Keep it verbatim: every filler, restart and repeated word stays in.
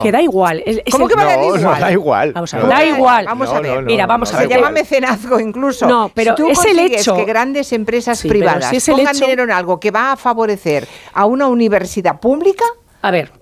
Que da igual. Es, ¿Cómo que va a dar No, igual? no da igual. Vamos a No. ver, da igual. Vamos No, a ver. no, no, Mira, vamos no a da ver. Se llama igual. mecenazgo incluso. No, pero si tú es el consigues hecho. que grandes empresas Sí, pero privadas si es el pongan hecho- dinero en algo que va a favorecer a una universidad pública, A ver.